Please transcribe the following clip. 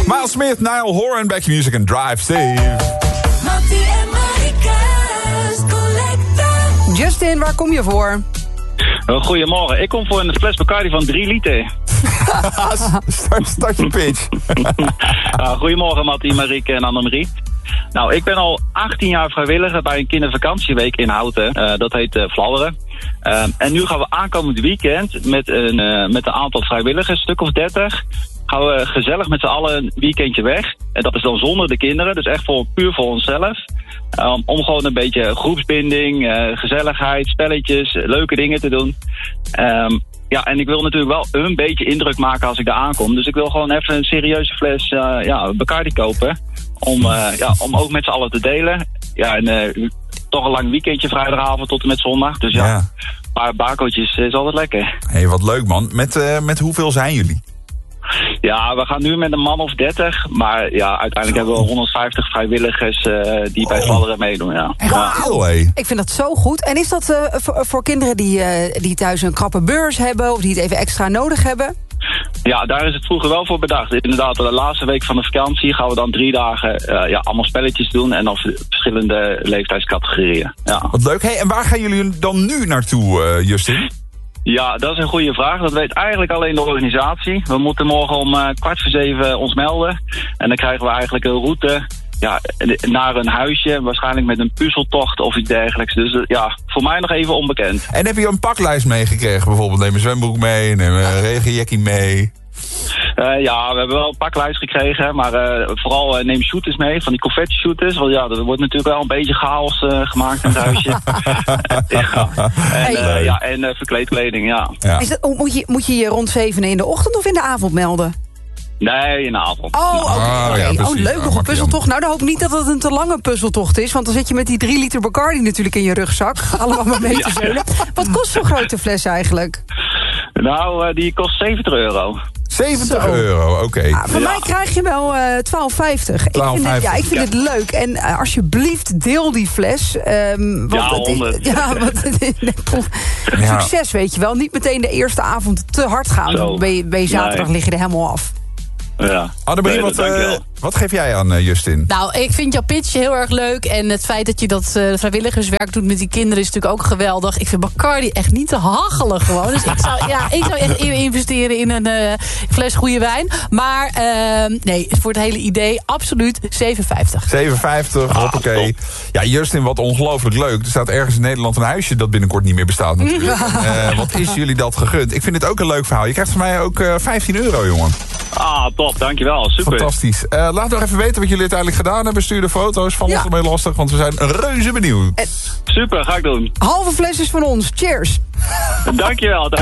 Miles Smith, Niall Horan, Back Music en Drive Safe. Mattie en Marika's Collector. Justin, waar kom je voor? Goedemorgen, ik kom voor een fles Bacardi van 3 liter. Start je pitch. Goedemorgen Mattie, Marieke en Annemarie. Nou, ik ben al 18 jaar vrijwilliger bij een kindervakantieweek in Houten. Dat heet Fladderen. En nu gaan we aankomend weekend met een aantal vrijwilligers, stuk of 30... gaan we gezellig met z'n allen een weekendje weg. En dat is dan zonder de kinderen, dus echt puur voor onszelf. Om gewoon een beetje groepsbinding, gezelligheid, spelletjes, leuke dingen te doen. En ik wil natuurlijk wel een beetje indruk maken als ik daar aankom. Dus ik wil gewoon even een serieuze fles Bacardi kopen. Om ook met z'n allen te delen. Ja, en toch een lang weekendje vrijdagavond tot en met zondag. Dus ja. Een paar bakootjes is altijd lekker. Hé, wat leuk man. Met hoeveel zijn jullie? Ja, we gaan nu met een man of 30. Maar ja, uiteindelijk hebben we 150 vrijwilligers die bij Fladderen meedoen. Ja. Wauw, Ik vind dat zo goed. En is dat voor kinderen die thuis een krappe beurs hebben... of die het even extra nodig hebben? Ja, daar is het vroeger wel voor bedacht. Inderdaad, de laatste week van de vakantie gaan we dan 3 dagen allemaal spelletjes doen. En dan verschillende leeftijdscategorieën. Ja. Wat leuk. Hey, en waar gaan jullie dan nu naartoe, Justin? Ja, dat is een goede vraag. Dat weet eigenlijk alleen de organisatie. We moeten morgen om 6:15 ons melden. En dan krijgen we eigenlijk een route naar een huisje. Waarschijnlijk met een puzzeltocht of iets dergelijks. Dus voor mij nog even onbekend. En heb je een paklijst meegekregen? Bijvoorbeeld neem een zwembroek mee, neem een regenjackie mee. Ja, we hebben wel een paklijst gekregen. Maar vooral neem shooters mee, van die confetti shooters. Want ja, er wordt natuurlijk wel een beetje chaos gemaakt in het huisje. En verkleedkleding, ja. Is dat, moet je je rond 7 in de ochtend of in de avond melden? Nee, in de avond. Leuk, nog een puzzeltocht. Nou, dan hoop ik niet dat het een te lange puzzeltocht is. Want dan zit je met die 3 liter Bacardi natuurlijk in je rugzak. Allemaal maar mee te zeulen. Wat kost zo'n grote fles eigenlijk? Nou, die kost €70. €70, oké. Van mij krijg je wel €12,50. Ik vind het leuk. En alsjeblieft, deel die fles. Succes, weet je wel. Niet meteen de eerste avond te hard gaan. Dan ben je zaterdag lig je er helemaal af. Ja. Annemarie, wat geef jij aan, Justin? Nou, ik vind jouw pitch heel erg leuk. En het feit dat je dat vrijwilligerswerk doet met die kinderen is natuurlijk ook geweldig. Ik vind Bacardi echt niet te hachelen gewoon. Dus ik zou echt investeren in een fles goede wijn. Maar voor het hele idee absoluut €7,50. €7,50, hoppakee. Ja, Justin, wat ongelooflijk leuk. Er staat ergens in Nederland een huisje dat binnenkort niet meer bestaat natuurlijk. Wat is jullie dat gegund? Ik vind het ook een leuk verhaal. Je krijgt van mij ook €15, jongen. Ah, top, dankjewel. Super. Fantastisch. Laat nog even weten wat jullie uiteindelijk gedaan hebben. Stuur de foto's van ons ermee lastig, want we zijn reuze benieuwd. Super, ga ik doen. Halve fles is van ons. Cheers. Dankjewel.